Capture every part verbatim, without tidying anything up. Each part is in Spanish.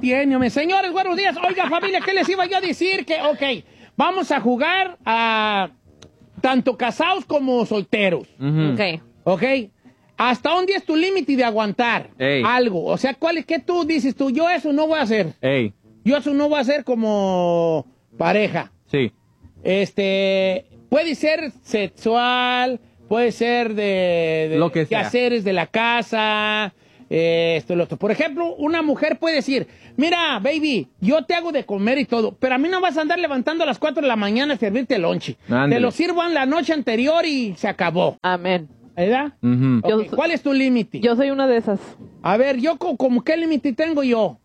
tiene, hombre. Señores, buenos días. Oiga, familia, ¿qué les iba yo a decir? Que, ok, vamos a jugar a tanto casados como solteros. Uh-huh. Ok. Ok. ¿Hasta dónde es tu límite de aguantar Ey. algo? O sea, ¿cuál es que tú dices tú? Yo eso no voy a hacer. Ey, Yo eso no voy a hacer como pareja. sí. Este, puede ser sexual, puede ser de, de Lo que sea. quehaceres de la casa, eh, esto y lo otro. Por ejemplo, una mujer puede decir, mira, baby, yo te hago de comer y todo, pero a mí no vas a andar levantando a las cuatro de la mañana a servirte el lonche. Ándale. Te lo sirvo en la noche anterior y se acabó. Amén. ¿Verdad? Ujú. Ok, Yo- ¿cuál es tu límite? Yo soy una de esas. A ver, yo co- como qué límite tengo yo.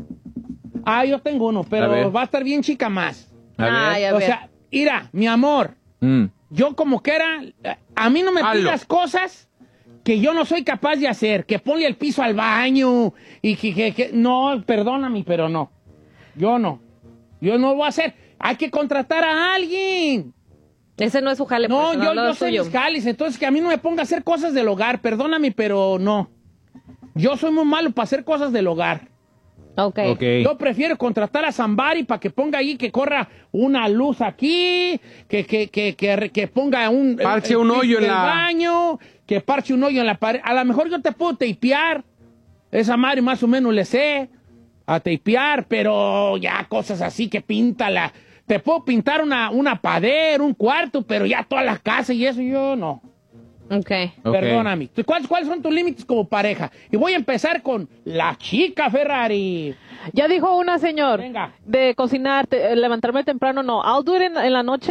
Ah, yo tengo uno, A ver. pero va a estar bien chica más. A ver. Ay, a O ver. sea, mira, mi amor, Mm. yo como que era, a mí no me Halo. pidas cosas que yo no soy capaz de hacer, que ponle el piso al baño y que, que- que- no, perdóname, pero no. Yo no. Yo no lo voy a hacer. Hay que contratar a alguien. Ese no es su jale. No, pues, yo, lo yo soy suyo. mis jalis, entonces que a mí no me ponga a hacer cosas del hogar, perdóname, pero no. Yo soy muy malo para hacer cosas del hogar. Ok. Ok. Yo prefiero contratar a Zambari para que ponga ahí, que corra una luz aquí, que, que, que, que, que ponga un... Parche el- un hoyo en el la- baño, que parche un hoyo en la pared. A lo mejor yo te puedo teipear. Esa madre más o menos le sé a teipear, pero ya cosas así que píntala. Te puedo pintar una, una pared, un cuarto, pero ya toda la casa y eso yo no. Ok. Ok. Perdóname. ¿Cuáles, ¿Cuáles son tus límites como pareja? Y voy a empezar con la chica Ferrari. Ya dijo una, señor. Venga. De cocinar, te- eh, levantarme temprano, no. I'll do it en, en la noche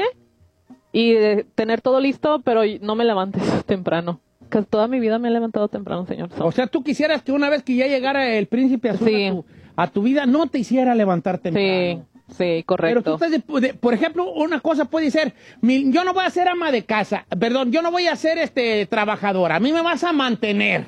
y eh, tener todo listo, pero no me levantes temprano. Que toda mi vida me he levantado temprano, señor. So- O sea, tú quisieras que una vez que ya llegara el príncipe azul Sí. a, tu, a tu vida, no te hiciera levantarte sí, temprano. sí, Pero correcto. tú estás, de- de- por ejemplo, una cosa puede ser, mi- yo no voy a ser ama de casa, perdón, yo no voy a ser este trabajadora, a mí me vas a mantener.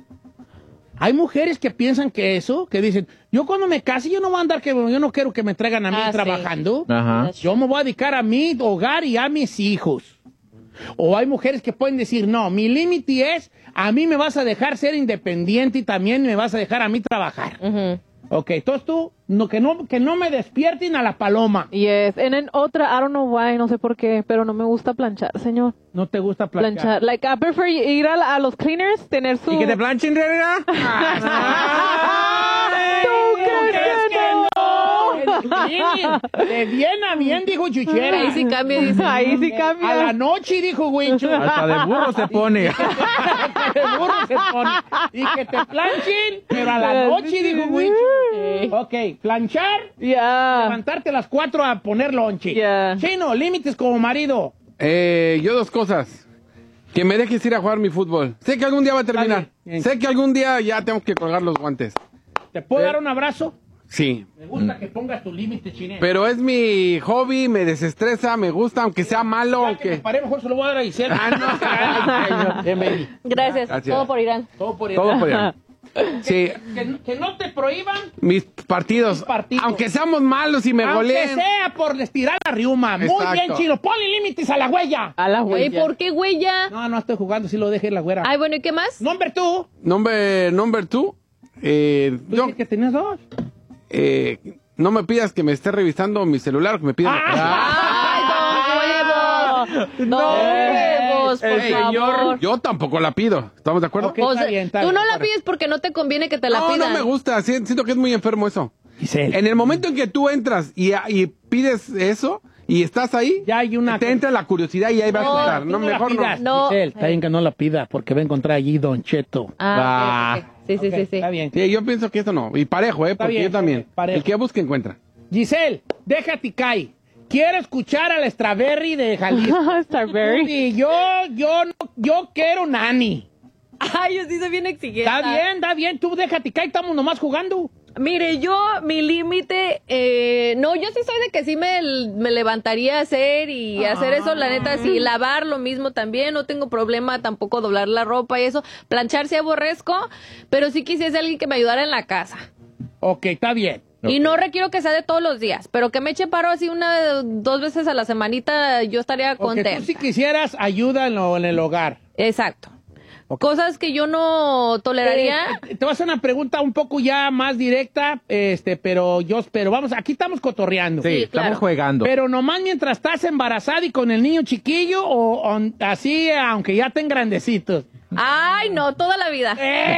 Hay mujeres que piensan que eso, que dicen, yo cuando me case, yo no voy a andar, que yo no quiero que me traigan a mí Ah, sí. trabajando. Ajá. Yo me voy a dedicar a mi hogar y a mis hijos. O hay mujeres que pueden decir, no, mi límite es, a mí me vas a dejar ser independiente y también me vas a dejar a mí trabajar. Ujú. Ok, entonces tú, no, que, no, que no me despierten a la paloma. Yes. And en otra, I don't know why, no sé por qué, pero no me gusta planchar, señor. No te gusta planchar. Planchar. Like, I prefer ir a, a los cleaners, tener su... ¿Y que te planchen, realidad? Ay, ¿Tú crees ¿crees que no? Bien, de bien a bien, dijo Chuchera. Ahí sí cambia, dice. Ahí sí cambia. A la noche, dijo Huicho. Hasta de burro se pone. De burro se pone. Y que te planchen, pero a la noche, dijo Huicho. Ok, planchar, Ya. levantarte a las cuatro a poner lonche. Ya. Chino, límites como marido. Eh, yo dos cosas. Que me dejes ir a jugar mi fútbol. Sé que algún día va a terminar. Está bien. Sé que algún día ya tengo que colgar los guantes. ¿Te puedo Eh. dar un abrazo? Sí. Me gusta que pongas tu límite, Chine. Pero es mi hobby, me desestresa, me gusta, aunque sea malo, Ya que me aunque... paré, mejor se lo voy a dar a Giselle. Ah, no. Bien, baby. Gracias. Gracias. Todo por Irán. Todo por Todo por allá. Sí, Que, que no te prohíban, mis partidos. Mis partidos. Aunque seamos malos y me aunque goleen. sea por estirar la riuma. Muy Exacto. bien, Chino. Ponle límites a la huella. A la Ay, huella. ¿por qué, güey, ya? No, no estoy jugando, si lo dejé la güera. Ay, bueno, ¿y qué más? Nombre tú. Number, number two. Eh, Tú yo, dijiste que tenías dos. eh, no me pidas que me esté revisando mi celular, que me pidan... Ah. ¡Ay, dos huevos! ¡Dos huevos, por El señor, favor! yo tampoco la pido. ¿Estamos de acuerdo? Ok. O está sea, bien, está tú bien, no la para. pides porque no te conviene que te la No, pidan. no me gusta. si- Siento que es muy enfermo eso. Giselle. En el momento en que tú entras y, y pides eso y estás ahí, Ya hay una- te entra la curiosidad y ahí vas No, a estar. Tú No, la mejor pidas. no. No. Giselle, está bien que no la pida porque va a encontrar allí Don Cheto. Ah, ok, ok. Sí, sí, Ok, sí, sí. Está bien. Sí, yo pienso que eso no. Y parejo, ¿eh? Está Porque bien, yo también. está bien, parejo. El que busca encuentra. Giselle, déjate caer. Quiero escuchar a la Strawberry de Jalisco. Starberry. Y yo, yo, no, yo quiero Nani. Ay, yo sí soy bien exigente. Está bien, está bien. Tú déjate caer, estamos nomás jugando. Mire, yo, mi límite, eh, no, yo sí soy de que sí me, me levantaría a hacer y hacer eso, la neta, sí, lavar lo mismo también, no tengo problema tampoco doblar la ropa y eso, planchar sí aborrezco, pero sí quisiese alguien que me ayudara en la casa. Ok, está bien. Y no requiero que sea de todos los días, pero que me eche paro así una, dos veces a la semanita, yo estaría Porque contenta. tú si quisieras ayuda en, lo- en el hogar. Exacto. Cosas que yo no toleraría. Eh, te voy a hacer una pregunta un poco ya más directa, este, pero yo, pero vamos, aquí estamos cotorreando. Sí, Sí, estamos claro. jugando. Pero nomás mientras estás embarazada y con el niño chiquillo o, o así, aunque ya estén grandecitos. Ay, no, toda la vida. ¡Eh!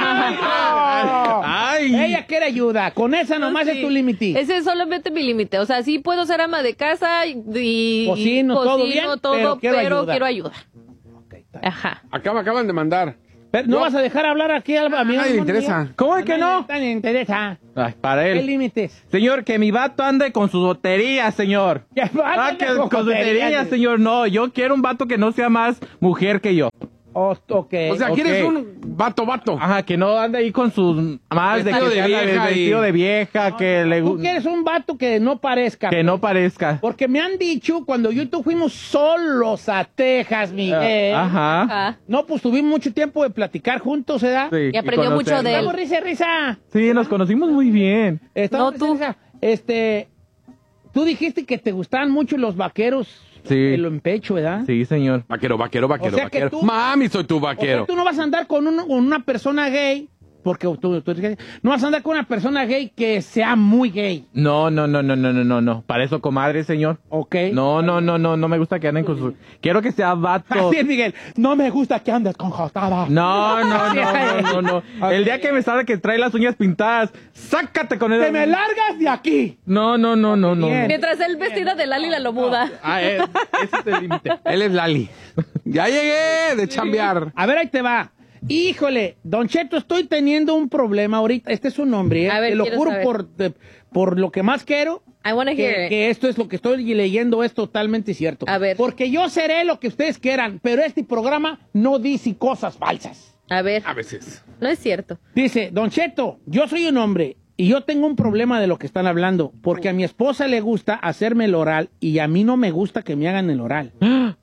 ¡No! Ay. Ella quiere ayuda. Con esa nomás Sí. es tu límite. Ese es solamente mi límite. O sea, sí puedo ser ama de casa y, y Cocino, todo bien, todo, pero quiero ayuda. quiero ayuda. Ok, está bien. Ajá. Acá me acaban de mandar. Pero no Yo- vas a dejar hablar aquí al a mí. A nadie le interesa. ¿Cómo es que no? A nadie le interesa. Ay, para ¿Qué él. límites? Señor, que mi vato ande con sus boterías, señor. Que Ah, ande que con con sus boterías. boterías, señor. No, yo quiero un vato que no sea más mujer que yo. Oh, ok. O sea, ok. ¿quieres un vato, vato? Ajá, que no ande ahí con sus más de Vestido que de sea vieja vestido y- de vieja, que le Tú gu- quieres un vato que no parezca. que no parezca. Porque me han dicho cuando yo y tú fuimos solos a Texas, Miguel. Ajá. Ajá. No, pues tuvimos mucho tiempo de platicar juntos, ¿verdad? Sí, Y aprendió mucho conocernos. de él. Estamos risa, risa. Sí, nos conocimos muy bien. Estamos No, tú. risa, risa. Este, tú dijiste que te gustaban mucho los vaqueros. Sí. El en pecho, ¿verdad? Sí, señor. Vaquero, vaquero, vaquero, O sea que vaquero. tú- Mami, soy tu O sea, vaquero. tú no vas a andar con, un- con una persona gay, porque tú, tú eres gay. No vas a andar con una persona gay que sea muy gay, No, no, no, no, no, no, no, no. Para eso, comadre, señor. ¿ok? No, no, no, no, no me gusta que anden con su... Quiero que sea vato. Así es, Miguel. No me gusta que andes con jotada. No, no, no, no, no, no. El día que me salga que trae las uñas pintadas, sácate con él. ¡Te me largas de aquí! No, no, no, no, no. Bien. no. Mientras él vestida de Lali la lobuda. Ah, es- ese es el límite. Él es Lali. Ya llegué de chambear. A ver, ahí te va. Híjole, Don Cheto, estoy teniendo un problema ahorita. Este es su nombre, ¿eh? A ver, Te lo quiero juro saber. por, de- por lo que más quiero. I wanna hear Que, it. que esto es lo que estoy leyendo, es totalmente cierto. A ver. Porque yo seré lo que ustedes quieran, pero este programa no dice cosas falsas. A ver, A veces. no es cierto. Dice, Don Cheto, yo soy un hombre y yo tengo un problema de lo que están hablando, porque a mi esposa le gusta hacerme el oral y a mí no me gusta que me hagan el oral.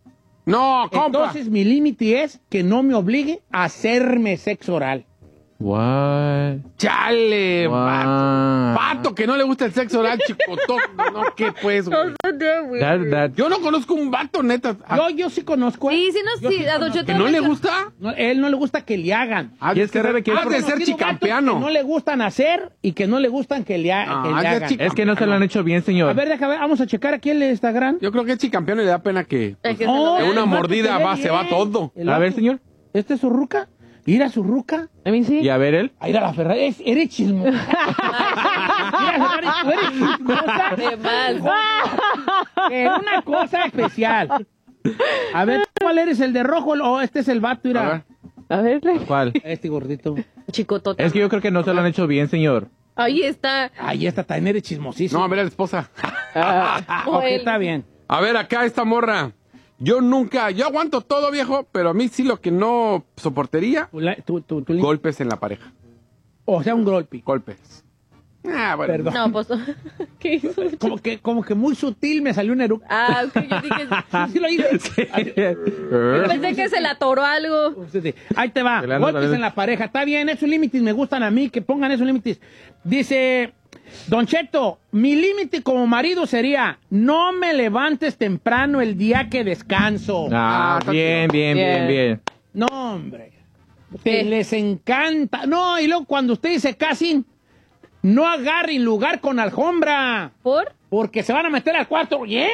No, compa. Entonces mi límite es que no me obligue a hacerme sexo oral. What? Chale, Wow. vato. Vato que no le gusta el sexo oral, chicotón. No, ¿qué pues, güey? That, that- Yo no conozco un vato, neta. Ah, Yo, yo sí conozco. Sí, sí, no, Yo sí, a Don conozco. Cheto ¿Que no le gusta. gusta? No, él no le gusta que le hagan. Ah, ¿Y es que sabe que es has de por- ser Conocido vatos chicampeano. Que no le gustan hacer y que no le gustan que le, ha- Ah, que le es de hagan. chica- Es que no se lo han hecho bien, señor. A ver, déjame ver, vamos a checar aquí el Instagram. Yo creo que es chicampeano y le da pena que... El que se Oh, lo de una el vato mordida se ve va, se va bien. todo. El A ver, vato- señor. ¿Este es su ruca? Mira su ruca. A mí sí. Y a ver él. Ahí era la Ferrari. Es- Eres chismosa. Mira, Ferrari, tú eres chismosa. De más. Es una cosa especial. A ver, ¿cuál eres? ¿El de rojo o este es el vato? A ver. Mira. A ver, le- ¿Cuál? Este gordito. Chicotota. Es que yo creo que no se lo han hecho bien, señor. Ahí está. Ahí esta también eres chismosísimo. No, a ver a la esposa. Ah, ok, Joel. está bien. A ver, acá esta morra. Yo nunca, yo aguanto todo, viejo, pero a mí sí lo que no soportaría, Tu la- tu- tu- tu- golpes en la pareja. O sea, un golpe. Golpes. Ah, bueno. Perdón. No, pues. ¿Qué hizo? Como que, como que muy sutil me salió un eructo. Ah, ok, yo dije. ¿Sí lo hice? Pensé que se le atoró algo. Sí, sí. Ahí te va. Se le anda Golpes otra vez. en la pareja. Está bien, esos límites me gustan a mí, que pongan esos límites. Dice, Don Cheto, mi límite como marido sería, no me levantes temprano el día que descanso. Ah, Ah, está bien, bien, bien, Bien. bien. No, hombre. Te ¿Qué? les encanta. No, y luego cuando ustedes se casen, no agarren lugar con alfombra. ¿Por? Porque se van a meter al cuarto. ¡Yeah!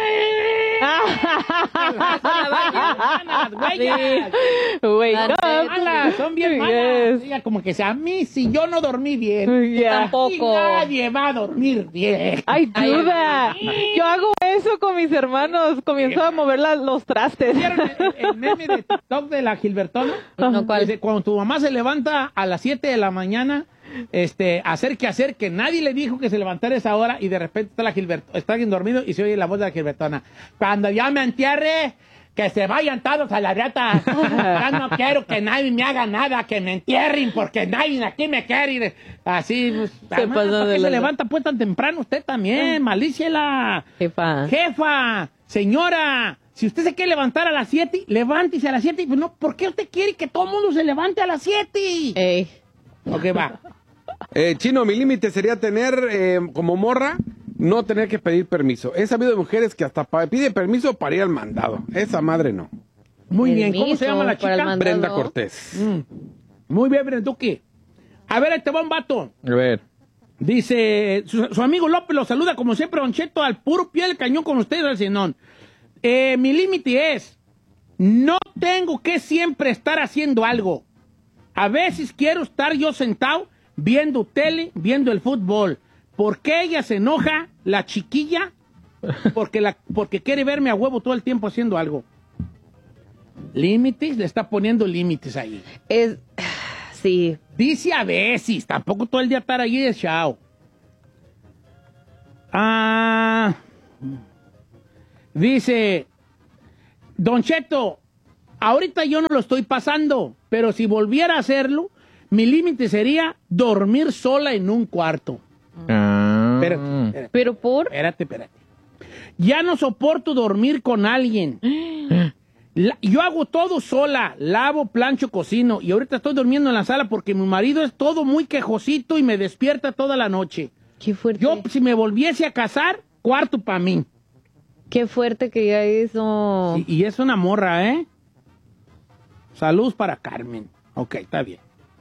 Las huellas. Wake Ah, up. Malas, son bien malas. Yes. Ella como que sea, a mí si yo no dormí bien, Yeah. Tampoco. y nadie va a dormir bien. Ay, Ay, duda. Yo hago eso con mis hermanos. Comienzo a mover la- los trastes. ¿Vieron el, el meme de TikTok de la Gilbertona? No, ¿cuál? Dice, cuando tu mamá se levanta a las siete de la mañana, este, hacer que hacer, que nadie le dijo que se levantara a esa hora y de repente está la Gilbert, está alguien dormido y se oye la voz de la Gilbertona. Cuando ya me entierre, que se vayan todos a la reta. Ya no quiero que nadie me haga nada, que me entierren porque nadie aquí me quiere. Así, pues, además, pasó ¿por qué de se la- levanta pues tan temprano usted también? Malíciela. Jefa. Jefa, señora, si usted se quiere levantar a las siete, levántese a las siete. Pues no, ¿por qué usted quiere que todo el mundo se levante a las siete? Ey. Ok, va. Eh, Chino, mi límite sería tener, eh, como morra, no tener que pedir permiso. He sabido de mujeres que hasta pa- piden permiso para ir al mandado. Esa madre no. Muy bien, ¿cómo se llama la para el chica? mandado. Brenda Cortés. Mm. Muy bien, Brenda, ¿tú qué? A ver, ahí te va un vato. A ver. Dice, su, su amigo López lo saluda como siempre, Don Cheto, al puro pie del cañón con ustedes, al Zenón. Eh, mi límite es, no tengo que siempre estar haciendo algo. A veces quiero estar yo sentado viendo tele, viendo el fútbol. ¿Por qué ella se enoja, la chiquilla? Porque, la, porque quiere verme a huevo todo el tiempo haciendo algo. Límites, le está poniendo límites ahí. Es, sí. Dice a veces, tampoco todo el día estar allí de chao. Ah, dice, Don Cheto, ahorita yo no lo estoy pasando, pero si volviera a hacerlo, mi límite sería dormir sola en un cuarto. Ah. Espérate, espérate, Pero por... espérate, espérate. Ya no soporto dormir con alguien. La- yo hago todo sola, lavo, plancho, cocino, y ahorita estoy durmiendo en la sala porque mi marido es todo muy quejosito y me despierta toda la noche. Qué fuerte. Yo, si me volviese a casar, cuarto para mí. Qué fuerte que ya eso. Y, y es una morra, ¿eh? Salud para Carmen. Ok, está bien.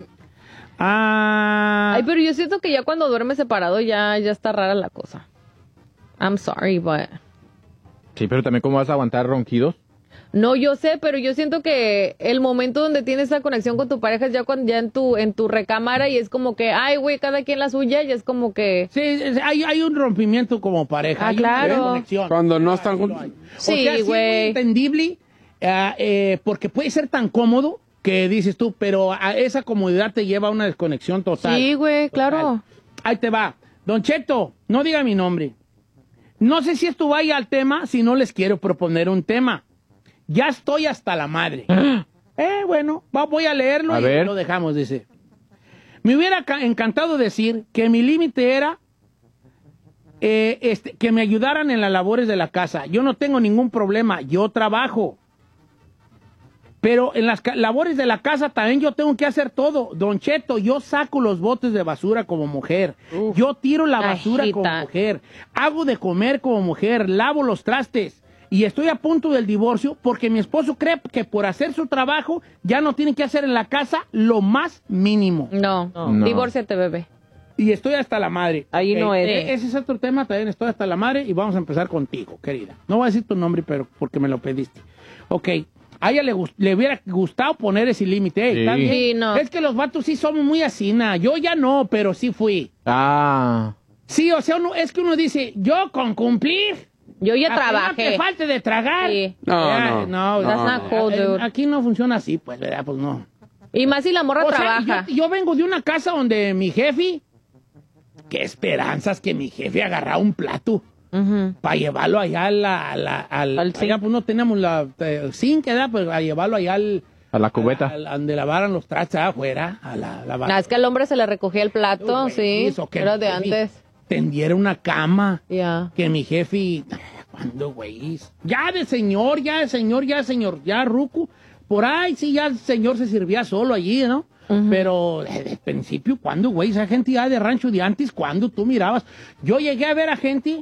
Ah, Ay, pero yo siento que ya cuando duerme separado ya, ya está rara la cosa. I'm sorry, but... Sí, pero también ¿cómo vas a aguantar ronquidos? No, yo sé, pero yo siento que el momento donde tienes esa conexión con tu pareja es ya cuando ya en tu en tu recámara y es como que, ay, güey, cada quien la suya, y es como que... sí, es- hay, hay un rompimiento como pareja. Ah, hay una claro. desconexión. Cuando no Ah, están sí lo juntos. hay. Sí, o sea, sí es muy güey. entendible, ah, eh, porque puede ser tan cómodo que dices tú, pero a esa comodidad te lleva a una desconexión total. Sí, güey, Total. claro. Ahí te va. Don Cheto, no diga mi nombre. No sé si esto vaya al tema, si no les quiero proponer un tema. Ya estoy hasta la madre. eh, bueno, va- voy a leerlo A y ver. lo dejamos, dice. Me hubiera ca- encantado decir que mi límite era eh, este, que me ayudaran en las labores de la casa. Yo no tengo ningún problema, yo trabajo. Pero en las ca- labores de la casa también yo tengo que hacer todo. Don Cheto, yo saco los botes de basura como mujer. Yo tiro la basura Ajita. como mujer. Hago de comer como mujer. Lavo los trastes. Y estoy a punto del divorcio porque mi esposo cree que por hacer su trabajo ya no tiene que hacer en la casa lo más mínimo. No, No. divórciate, bebé. Y estoy hasta la madre. Ahí no es. E- Ese es otro tema, también estoy hasta la madre y vamos a empezar contigo, querida. No voy a decir tu nombre, pero porque me lo pediste. Ok. A ella le, gust- le hubiera gustado poner ese límite. Ey, Sí. ¿está bien? Sí, no. Es que los vatos sí somos muy asina. Yo ya no, pero sí fui. Ah. Sí, o sea, uno, es que uno dice, yo con cumplir. Yo ya a que no trabajé. te falte de tragar. Sí. No, Ya, no. no, That's no, not cool, eh, dude. Aquí no funciona así, pues, ¿verdad? Pues no. Y más si la morra O sea, trabaja. yo, yo vengo de una casa donde mi jefe, qué esperanzas que mi jefe agarrara un plato Ujú. para llevarlo allá a la, a la- al, Al allá, zinc. pues no tenemos la eh, zinc, ¿verdad? Pues a llevarlo allá al, A la cubeta. a- a donde lavaran los trastes afuera, a la, la Ah, es que al hombre se le recogía el plato, Güey, sí. eso, que Era mi de jefe antes. tendiera una cama, Ya. que mi jefe, ¿cuándo, güey? Ya de señor, ya de señor, ya de señor, ya ruco, por ahí sí ya el señor se servía solo allí, ¿no? Pero desde el principio, ¿cuándo, güey? Esa gente ya de rancho de antes, ¿cuándo tú mirabas? Yo llegué a ver a gente,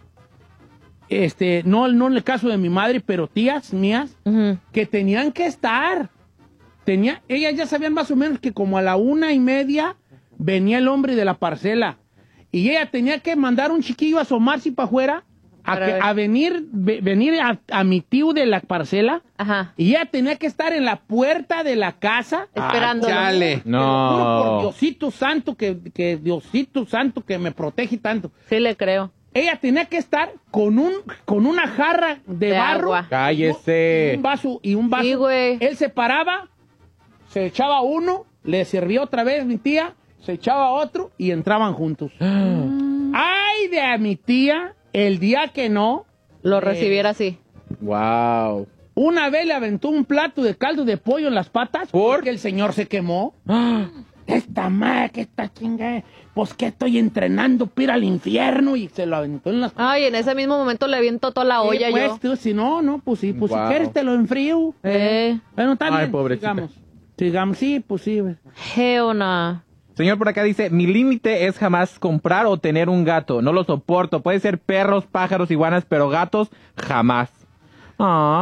este, no, no en el caso de mi madre, pero tías mías, Ujú. que tenían que estar. Tenía, ellas ya sabían más o menos que como a la una y media venía el hombre de la parcela. Y ella tenía que mandar un chiquillo a asomarse para afuera, a, Para que- ver. a venir, ve- venir a, a mi tío de la parcela. Ajá. Y ella tenía que estar en la puerta de la casa. Esperándolo. Ah, chale. Te lo juro por No. Diosito santo, que, que Diosito santo que me protege tanto. Sí le creo. Ella tenía que estar con un con una jarra de, De barro. agua. Cállese. Y un vaso y un vaso. Sí, güey. Él se paraba, se echaba uno, le servía otra vez mi tía, se echaba otro y entraban juntos. Ay, de a mi tía, el día que no, Lo recibiera así. Wow. una vez le aventó un plato de caldo de pollo en las patas ¿Por? porque el señor se quemó. Esta madre, que esta chinga, pues que estoy entrenando para ir al infierno y se lo aventó en las patas. Ay, en ese mismo momento le aviento toda la olla Sí, pues, yo. tú, si no, no, pues sí, pues Wow. si quieres te lo enfrío. Eh. Bueno, está Ay, bien, pobrecita. sigamos. Sigamos, sí, pues sí. güey. Hell no. Señor por acá dice, mi límite es jamás comprar o tener un gato. No lo soporto. Puede ser perros, pájaros, iguanas, pero gatos, jamás. Ah,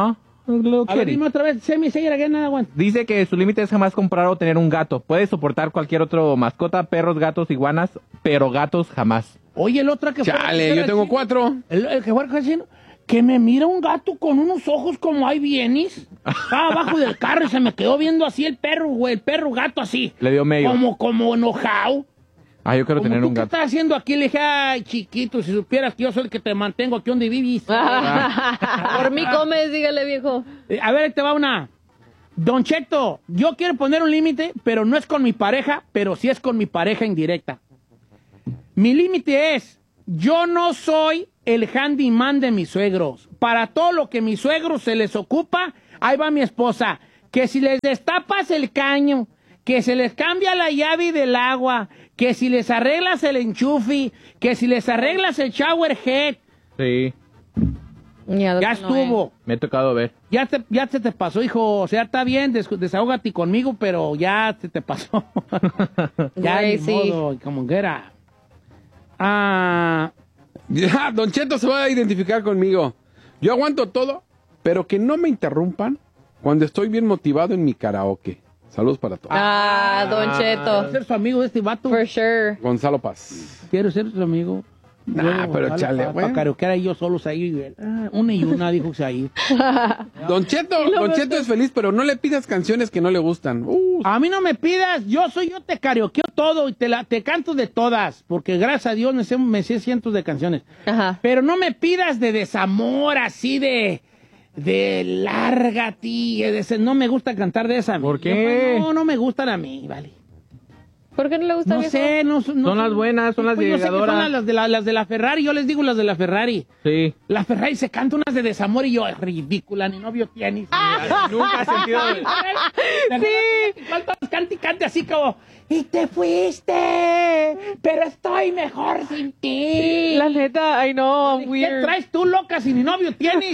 Lo A ver, quiere. dime otra vez. Semi, say it again, nada, güey. Dice que su límite es jamás comprar o tener un gato. Puede soportar cualquier otro mascota, perros, gatos, iguanas, pero gatos jamás. Oye, el otro que fue... Chale, yo tengo cuatro. El, el que fue al casino, que me mira un gato con unos ojos como hay bienes. Estaba abajo del carro y se me quedó viendo así el perro, güey, el perro gato así. Le dio medio. Como, como enojado. Ah, yo quiero Como tener tú, un ¿qué gato. estás haciendo aquí? Le dije, ay, chiquito, si supieras que yo soy el que te mantengo aquí donde vivís. Por mí comes, dígale, viejo. Eh, A ver, ahí te va una. Don Cheto, yo quiero poner un límite, pero no es con mi pareja, pero sí es con mi pareja indirecta. Mi límite es, yo no soy el handyman de mis suegros. Para todo lo que mis suegros se les ocupa, ahí va mi esposa. Que si les destapas el caño, que se les cambia la llave del agua, que si les arreglas el enchufe, que si les arreglas el shower head, Sí, ya estuvo. me he tocado ver. Ya, te, ya se te pasó, hijo. O sea, está bien, des, desahógate conmigo, pero ya se te pasó. ya, Güey, ni sí. modo, como que era. Ah, Ya, Don Cheto se va a identificar conmigo. Yo aguanto todo, pero que no me interrumpan cuando estoy bien motivado en mi karaoke. Saludos para todos. Ah, Don quiero Cheto. ser su amigo de este vato. For sure. Gonzalo Paz. Quiero ser su amigo. Nah, pero chale, Para güey. karaokear ahí yo solos ahí. Ah, una y una, dijo que se ahí. Don Cheto, Don Cheto es feliz, pero no le pidas canciones que no le gustan. Uh, A mí no me pidas, yo soy yo, te karaokeo todo y te, la, te canto de todas, porque gracias a Dios me sé, me sé cientos de canciones. Ajá. Pero no me pidas de desamor, así de, de lárgate, de ese- no me gusta cantar de esa. ¿Por Yo, qué? No, no me gustan a mí, vale. ¿Por qué no le gusta, No viejo? sé, no, no Son las buenas, son las Pues yo sé que llegadoras. son las de, la, las de la Ferrari, yo les digo las de la Ferrari. Sí. La Ferrari se canta unas de desamor y yo, ridícula, ni novio tienes. Nunca he sentido... Sí. Falta cante y cante así como, y te fuiste, pero estoy mejor sin ti. La neta, I know, I'm ¿Qué weird. traes tú, loca, si ni novio tienes?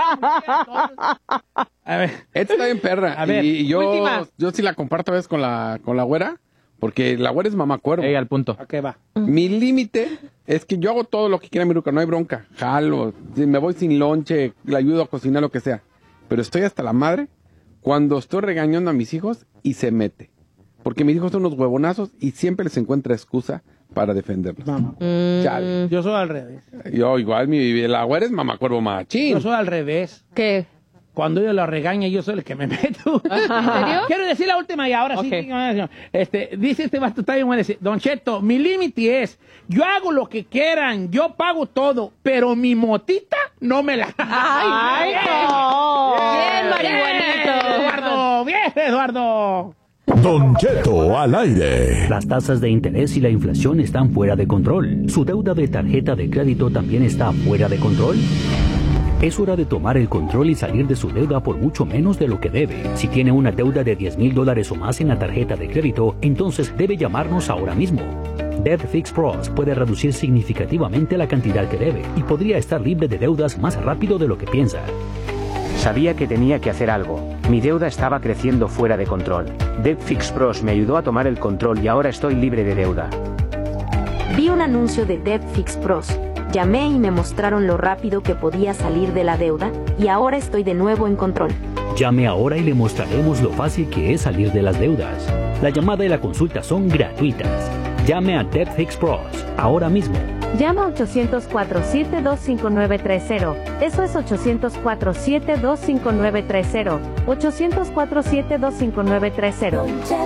A ver. esta está bien perra. A ver, y, y yo, última. yo sí la comparto a veces con la, con la güera, porque la güera es mamacuervo. Ey, al punto. Ok, va. Mi límite es que yo hago todo lo que quiera mi ruca, no hay bronca. Jalo, si me voy sin lonche, le ayudo a cocinar, lo que sea. Pero estoy hasta la madre cuando estoy regañando a mis hijos y se mete. Porque mis hijos son unos huevonazos y siempre les encuentra excusa para defenderlos. Mamá. Chale. Yo soy al revés. Yo igual, mi, la güera es mamacuervo machín. Yo soy al revés. ¿Qué? Cuando ella lo regaña, yo soy el que me meto. ¿En serio? Quiero decir la última y ahora Ok. sí. Este, dice este vato, está bien bueno. Dice, Don Cheto, mi límite es, yo hago lo que quieran, yo pago todo, pero mi motita no me la... Ay, no. Bien, marihuanito. Eduardo, bien, Eduardo. Don Cheto al aire. Las tasas de interés y la inflación están fuera de control. ¿Su deuda de tarjeta de crédito también está fuera de control? Es hora de tomar el control y salir de su deuda por mucho menos de lo que debe. Si tiene una deuda de diez mil dólares o más en la tarjeta de crédito, entonces debe llamarnos ahora mismo. Debt Fix Pros puede reducir significativamente la cantidad que debe y podría estar libre de deudas más rápido de lo que piensa. Sabía que tenía que hacer algo. Mi deuda estaba creciendo fuera de control. Debt Fix Pros me ayudó a tomar el control y ahora estoy libre de deuda. Vi un anuncio de Debt Fix Pros. Llamé y me mostraron lo rápido que podía salir de la deuda y ahora estoy de nuevo en control. Llame ahora y le mostraremos lo fácil que es salir de las deudas. La llamada y la consulta son gratuitas. Llame a Debt Fix Pros ahora mismo. Llama ocho cero cuatro, siete dos cinco nueve tres cero. Eso es ocho cero cuatro, siete dos cinco nueve tres cero. ocho cero cuatro, siete dos cinco nueve tres cero.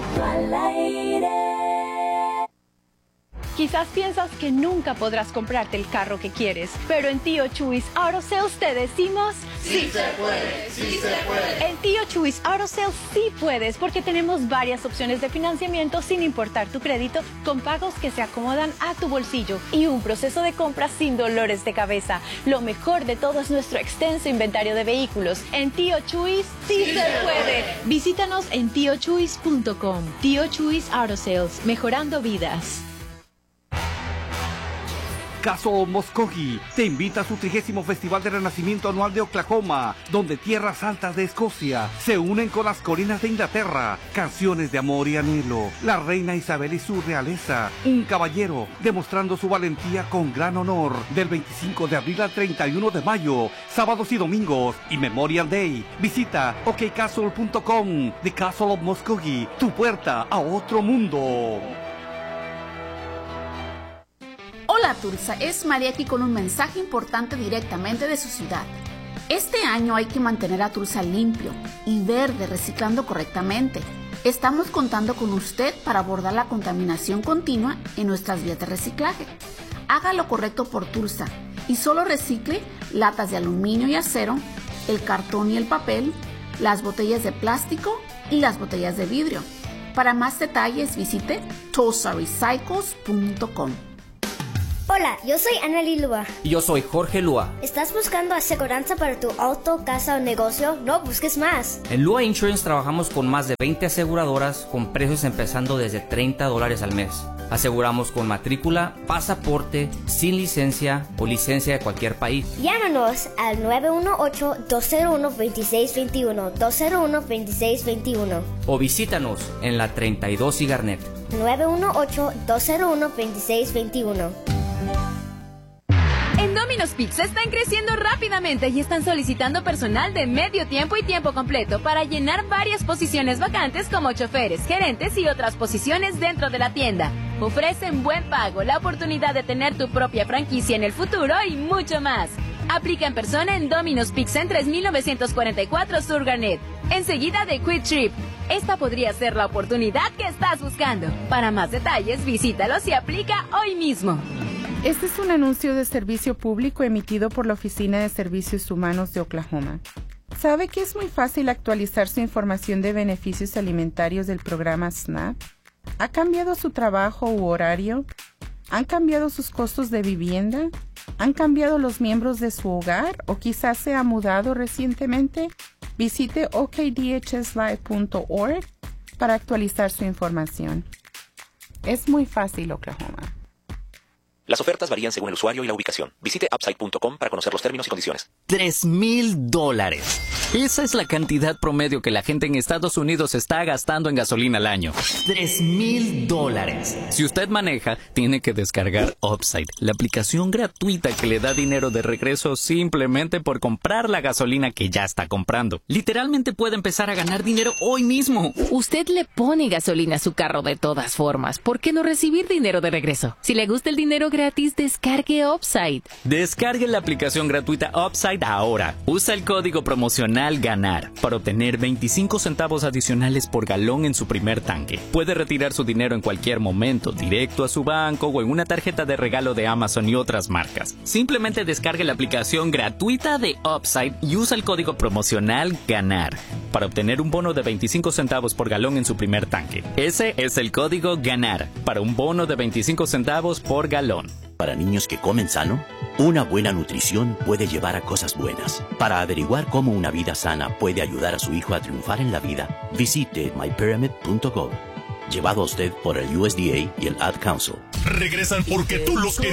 Quizás piensas que nunca podrás comprarte el carro que quieres, pero en Tío Chuys Auto Sales te decimos sí, se puede, sí se puede. En Tío Chuys Auto Sales sí puedes, porque tenemos varias opciones de financiamiento sin importar tu crédito, con pagos que se acomodan a tu bolsillo y un proceso de compra sin dolores de cabeza. Lo mejor de todo es nuestro extenso inventario de vehículos. En Tío Chuys sí, sí se puede. Visítanos en tío chuys punto com. Tío Chuys Auto Sales, mejorando vidas. Castle of Muskogee te invita a su trigésimo Festival de Renacimiento Anual de Oklahoma, donde tierras altas de Escocia se unen con las colinas de Inglaterra. Canciones de amor y anhelo, la reina Isabel y su realeza, un caballero demostrando su valentía con gran honor, del veinticinco de abril al treinta y uno de mayo, sábados y domingos, y Memorial Day. Visita o k castle punto com. The Castle of Muskogee, tu puerta a otro mundo. Hola Tulsa, es Mariaki con un mensaje importante directamente de su ciudad. Este año hay que mantener a Tulsa limpio y verde, reciclando correctamente. Estamos contando con usted para abordar la contaminación continua en nuestras vías de reciclaje. Haga lo correcto por Tulsa y solo recicle latas de aluminio y acero, el cartón y el papel, las botellas de plástico y las botellas de vidrio. Para más detalles visite tulsa recycles punto com. Hola, yo soy Anneli Lua. Y yo soy Jorge Lua. ¿Estás buscando aseguranza para tu auto, casa o negocio? No busques más. En Lua Insurance trabajamos con más de veinte aseguradoras con precios empezando desde treinta dólares al mes. Aseguramos con matrícula, pasaporte, sin licencia o licencia de cualquier país. Llámanos al nueve uno ocho, dos cero uno, dos seis dos uno, dos cero uno, dos seis dos uno. O visítanos en la treinta y dos y Garnet. nueve uno ocho, dos cero uno, dos seis dos uno. En Domino's Pizza están creciendo rápidamente y están solicitando personal de medio tiempo y tiempo completo para llenar varias posiciones vacantes como choferes, gerentes y otras posiciones dentro de la tienda. Ofrecen buen pago, la oportunidad de tener tu propia franquicia en el futuro y mucho más. Aplica en persona en Domino's Pizza en tres mil novecientos cuarenta y cuatro Sur Garnet, enseguida de Quick Trip. Esta podría ser la oportunidad que estás buscando. Para más detalles, visítalos y aplica hoy mismo. Este es un anuncio de servicio público emitido por la Oficina de Servicios Humanos de Oklahoma. ¿Sabe que es muy fácil actualizar su información de beneficios alimentarios del programa SNAP? ¿Ha cambiado su trabajo u horario? ¿Han cambiado sus costos de vivienda? ¿Han cambiado los miembros de su hogar o quizás se ha mudado recientemente? Visite o k d h s live punto org para actualizar su información. Es muy fácil, Oklahoma. Las ofertas varían según el usuario y la ubicación. Visite upside punto com para conocer los términos y condiciones. Tres mil dólares. Esa es la cantidad promedio que la gente en Estados Unidos está gastando en gasolina al año. Tres mil dólares. Si usted maneja, tiene que descargar Upside, la aplicación gratuita que le da dinero de regreso simplemente por comprar la gasolina que ya está comprando. Literalmente puede empezar a ganar dinero hoy mismo. Usted le pone gasolina a su carro de todas formas. ¿Por qué no recibir dinero de regreso? Si le gusta el dinero gratis, descargue Upside. Descargue la aplicación gratuita Upside ahora. Usa el código promocional GANAR para obtener veinticinco centavos adicionales por galón en su primer tanque. Puede retirar su dinero en cualquier momento, directo a su banco o en una tarjeta de regalo de Amazon y otras marcas. Simplemente descargue la aplicación gratuita de Upside y usa el código promocional GANAR para obtener un bono de veinticinco centavos por galón en su primer tanque. Ese es el código GANAR para un bono de veinticinco centavos por galón. Para niños que comen sano, una buena nutrición puede llevar a cosas buenas. Para averiguar cómo una vida sana puede ayudar a su hijo a triunfar en la vida, visite my pyramid punto gov. Llevado a usted por el U S D A y el Ad Council. Regresan porque tú los querías.